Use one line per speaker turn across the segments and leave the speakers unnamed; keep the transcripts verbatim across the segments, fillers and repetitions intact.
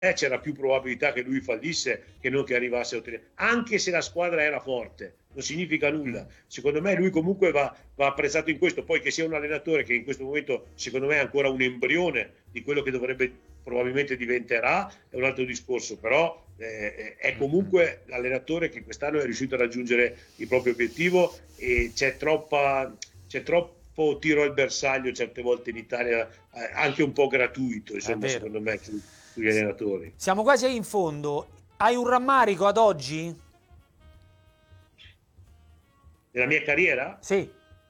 eh, c'era più probabilità che lui fallisse che non che arrivasse a ottenere, anche se la squadra era forte, non significa nulla. Secondo me lui comunque va, va apprezzato in questo, poi che sia un allenatore che in questo momento secondo me è ancora un embrione di quello che dovrebbe probabilmente diventerà, è un altro discorso, però eh, è comunque l'allenatore che quest'anno è riuscito a raggiungere il proprio obiettivo, e c'è troppa c'è troppo tiro al bersaglio certe volte in Italia, eh, anche un po' gratuito, insomma, secondo me, su, sugli allenatori.
Siamo quasi in fondo. Hai un rammarico ad oggi?
Nella mia carriera?
Sì.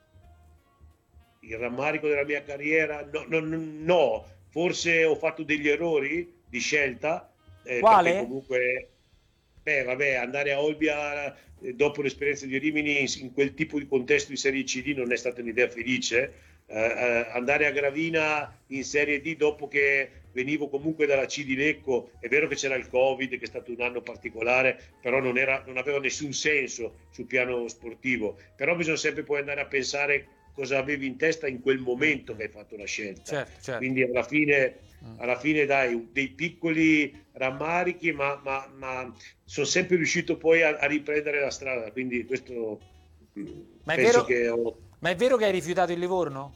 Il rammarico della mia carriera? No, no, no. Forse ho fatto degli errori di scelta, eh, perché
Quale?
comunque, beh, vabbè, andare a Olbia eh, dopo l'esperienza di Rimini in, in quel tipo di contesto di Serie C D non è stata un'idea felice. Eh, eh, andare a Gravina in Serie D dopo che venivo comunque dalla C di Lecco, è vero che c'era il Covid, che è stato un anno particolare, però non, era, non aveva nessun senso sul piano sportivo. Però bisogna sempre poi andare a pensare cosa avevi in testa in quel momento che hai fatto la scelta.
Certo, certo.
Quindi alla fine, alla fine dai, dei piccoli rammarichi, ma, ma, ma sono sempre riuscito poi a, a riprendere la strada, quindi questo
ma è
penso
vero,
che ho...
ma è vero che hai rifiutato il Livorno?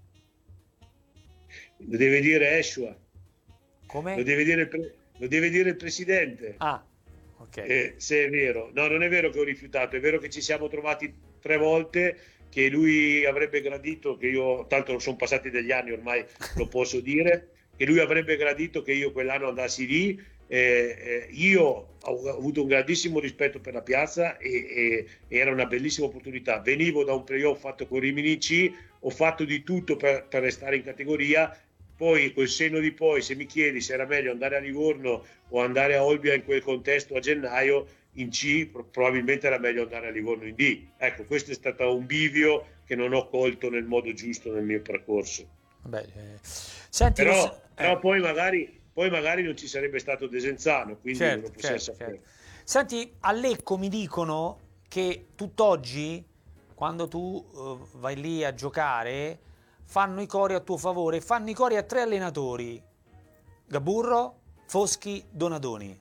Lo deve dire Eshua,
Come?
lo deve dire il, pre... lo deve dire il presidente.
Ah, ok.
Eh, se è vero. No, non è vero che ho rifiutato, è vero che ci siamo trovati tre volte, che lui avrebbe gradito che io, tanto sono passati degli anni ormai, lo posso dire, che lui avrebbe gradito che io quell'anno andassi lì. Eh, eh, io ho avuto un grandissimo rispetto per la piazza e, e, e era una bellissima opportunità. Venivo da un playoff fatto con Rimini C, ho fatto di tutto per, per restare in categoria. Poi col senno di poi, se mi chiedi se era meglio andare a Livorno o andare a Olbia in quel contesto a gennaio, in C probabilmente era meglio andare a Livorno in D. Ecco, questo è stato un bivio che non ho colto nel modo giusto nel mio percorso.
Beh, eh. Senti,
Però,
Ross-
però
eh.
poi, magari, poi magari non ci sarebbe stato Desenzano, quindi non lo
Certo,
possiamo
certo,
sapere.
certo. Senti, a Lecco mi dicono che tutt'oggi, quando tu eh, vai lì a giocare, fanno i cori a tuo favore, fanno i cori a tre allenatori: Gaburro, Foschi, Donadoni.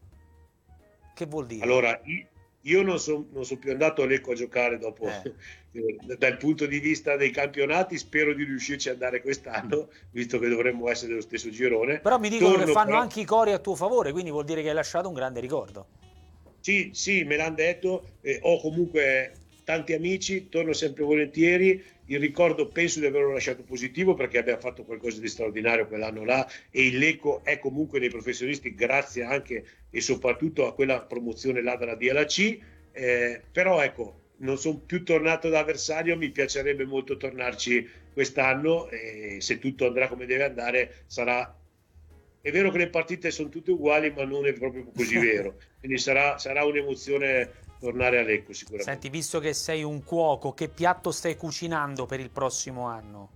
Che vuol dire?
Allora, io non sono non son più andato a Lecco a giocare dopo,
Eh.
dal punto di vista dei campionati, spero di riuscirci ad andare quest'anno, visto che dovremmo essere dello stesso girone.
Però mi dicono che
Torno
fanno
però,
anche i cori a tuo favore, quindi vuol dire che hai lasciato un grande ricordo.
sì, sì, me l'hanno detto, eh, ho comunque tanti amici, torno sempre volentieri. Il ricordo penso di averlo lasciato positivo perché abbiamo fatto qualcosa di straordinario quell'anno là, e il Lecco è comunque dei professionisti grazie anche e soprattutto a quella promozione là dalla D L C. Eh, però ecco, non sono più tornato da avversario, mi piacerebbe molto tornarci quest'anno, e se tutto andrà come deve andare sarà... È vero che le partite sono tutte uguali, ma non è proprio così vero. Quindi sarà, sarà un'emozione tornare a Lecco sicuramente.
Senti, visto che sei un cuoco, che piatto stai cucinando per il prossimo anno?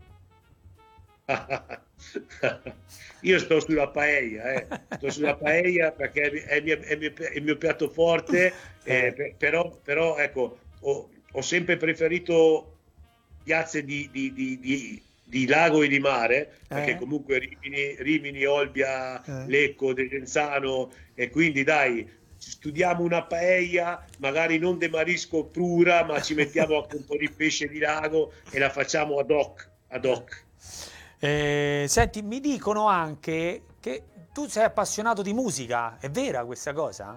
Io sto sulla paella, eh. Sto sulla paella perché è il mio, è il mio, è il mio piatto forte, eh,
Eh.
però, però ecco, ho, ho sempre preferito piazze di, di, di, di, di lago e di mare, perché
Eh?
comunque Rimini, Rimini Olbia,
Eh.
Lecco, Desenzano, e quindi dai, studiamo una paella, magari non de marisco pura, ma ci mettiamo anche un po' di pesce di lago e la facciamo ad hoc, ad hoc.
Eh, senti, mi dicono anche che tu sei appassionato di musica, è vera questa cosa?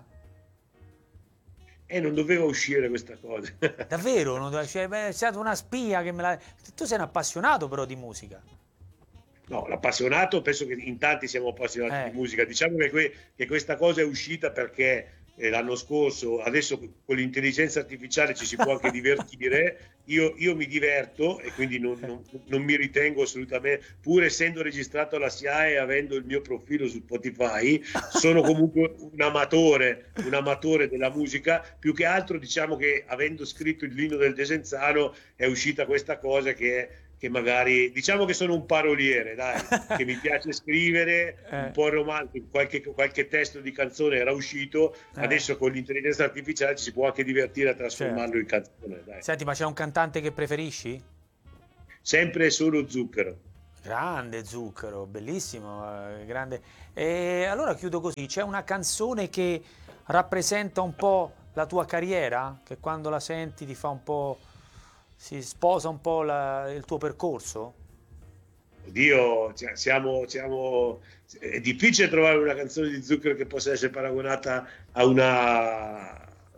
E non doveva uscire questa cosa.
Davvero? Non dove- cioè, beh, è stata una spia che me l'ha... Tu sei un appassionato però di musica.
No, l'appassionato, penso che in tanti siamo appassionati di
Eh.
musica. Diciamo che, que- che questa cosa è uscita perché eh, l'anno scorso, adesso con l'intelligenza artificiale ci si può anche divertire. Io, io mi diverto e quindi non, non- non mi ritengo assolutamente, pur essendo registrato alla S I A E e avendo il mio profilo su Spotify, sono comunque un amatore, un amatore della musica. Più che altro, diciamo che avendo scritto il L'inno del Desenzano è uscita questa cosa che che magari, diciamo che sono un paroliere, dai, che mi piace scrivere un
Eh,
po' romantico, qualche, qualche testo di canzone era uscito,
eh,
adesso con l'intelligenza artificiale ci si può anche divertire a
certo.
trasformarlo in canzone, dai.
Senti, ma c'è un cantante che preferisci?
Sempre e solo Zucchero.
Grande Zucchero, bellissimo, eh, grande. E allora chiudo così, c'è una canzone che rappresenta un po' la tua carriera, che quando la senti ti fa un po', si sposa un po' la- il tuo percorso?
Oddio, cioè, siamo, siamo- è difficile trovare una canzone di Zucchero che possa essere paragonata a una,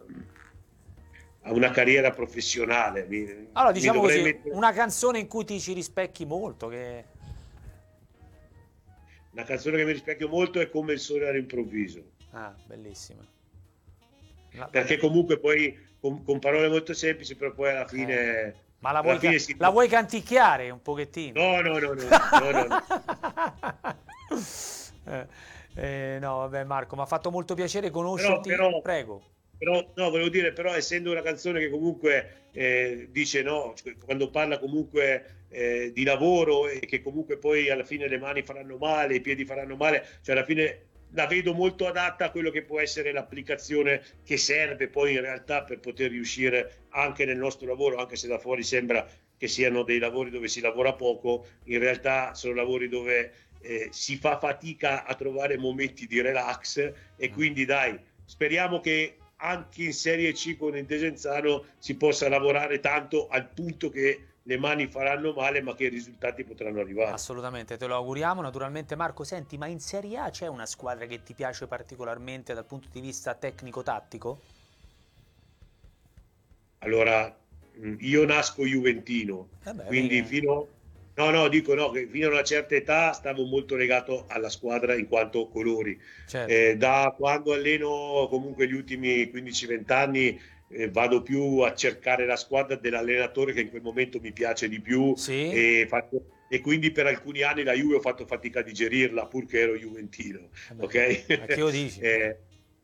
a una carriera professionale. Mi,
Allora
mi
diciamo
dovrei
così,
mettere
una canzone in cui ti ci rispecchi molto, che...
una canzone che mi rispecchio molto è Come il sole all'improvviso,
Ah, bellissima. La-
perché comunque poi con, con parole molto semplici, però poi alla
eh,
fine,
Ma la
alla
vuoi, ca-
fine si...
la vuoi canticchiare un pochettino?
No, no, no, no, no, no, no.
Eh, eh, no, vabbè Marco, mi ha fatto molto piacere
Però,
conoscerti,
però,
prego.
però, no, volevo dire, però, essendo una canzone che comunque eh, dice no, cioè, quando parla comunque eh, di lavoro e che comunque poi alla fine le mani faranno male, i piedi faranno male, cioè alla fine la vedo molto adatta a quello che può essere l'applicazione che serve poi in realtà per poter riuscire anche nel nostro lavoro, anche se da fuori sembra che siano dei lavori dove si lavora poco, in realtà sono lavori dove eh, si fa fatica a trovare momenti di relax e quindi dai, speriamo che anche in Serie C con il Desenzano si possa lavorare tanto al punto che le mani faranno male, ma che i risultati potranno arrivare.
Assolutamente, te lo auguriamo. Naturalmente Marco, senti, ma in Serie A c'è una squadra che ti piace particolarmente dal punto di vista tecnico-tattico?
Allora, io nasco juventino,
Vabbè,
quindi
mica-
fino, no, no, dico no, che fino a una certa età stavo molto legato alla squadra in quanto colori.
certo.
Eh, da quando alleno comunque gli ultimi quindici venti anni eh, vado più a cercare la squadra dell'allenatore che in quel momento mi piace di più
Sì?
e, faccio- e quindi per alcuni anni la Juve ho fatto fatica a digerirla pur che ero juventino,
Vabbè, ma che
ok?
lo dici?
Eh,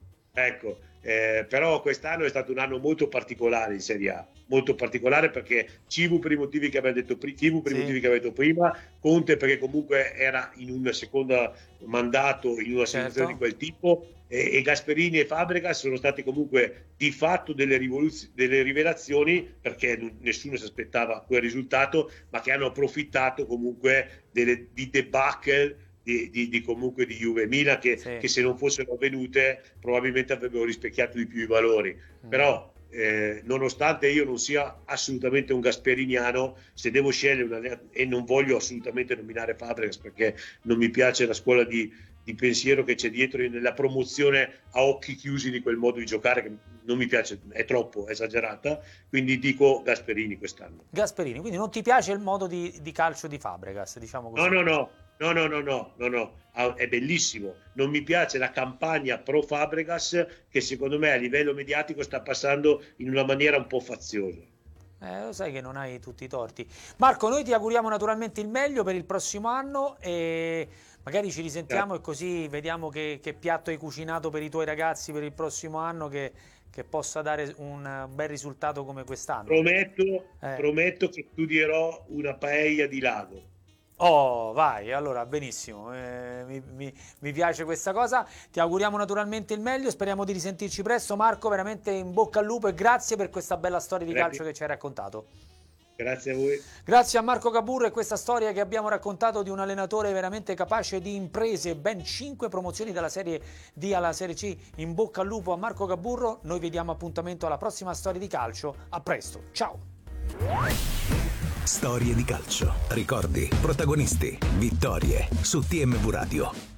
ecco, eh, però quest'anno è stato un anno molto particolare in Serie A, molto particolare perché Civu per i motivi che abbiamo detto, pri- Chivu per i
Sì,
motivi che abbiamo detto prima, Conte perché comunque era in un secondo mandato in una situazione di
certo.
quel tipo e, e Gasperini e Fabregas sono stati comunque di fatto delle, rivoluz- delle rivelazioni perché n- nessuno si aspettava quel risultato, ma che hanno approfittato comunque delle, di debacle di, di, di comunque di Juve e Milan che,
Sì.
che se non fossero avvenute probabilmente avrebbero rispecchiato di più i valori.
Mm.
Però eh, nonostante io non sia assolutamente un gasperiniano, se devo scegliere una, e non voglio assolutamente nominare Fabregas perché non mi piace la scuola di, di pensiero che c'è dietro nella promozione a occhi chiusi di quel modo di giocare che non mi piace, è troppo esagerata, quindi dico Gasperini quest'anno.
Gasperini, quindi non ti piace il modo di, di calcio di Fabregas, diciamo
No,
così.
no, no, no, no, no, no, no, no. Ah, è bellissimo. Non mi piace la campagna pro Fabregas che secondo me a livello mediatico sta passando in una maniera un po' faziosa.
Eh, lo sai che non hai tutti i torti. Marco, noi ti auguriamo naturalmente il meglio per il prossimo anno e magari ci risentiamo e così vediamo che, che piatto hai cucinato per i tuoi ragazzi per il prossimo anno che, che possa dare un bel risultato come quest'anno.
Prometto,
Eh.
prometto che studierò una paella di lago.
Oh, vai, allora benissimo, eh, mi, mi- mi piace questa cosa, ti auguriamo naturalmente il meglio, speriamo di risentirci presto. Marco, veramente in bocca al lupo e grazie per questa bella storia di
Grazie.
calcio che ci hai raccontato.
Grazie a voi.
Grazie a Marco Gaburro e questa storia che abbiamo raccontato di un allenatore veramente capace di imprese, ben cinque promozioni dalla Serie D alla Serie C. In bocca al lupo a Marco Gaburro, noi vediamo appuntamento alla prossima storia di calcio, a presto, ciao!
Storie di calcio, ricordi, protagonisti, vittorie su T M V Radio.